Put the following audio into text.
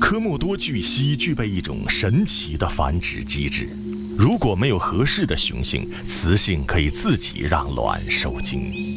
科莫多巨蜥具备一种神奇的繁殖机制，如果没有合适的雄性，雌性可以自己让卵受精。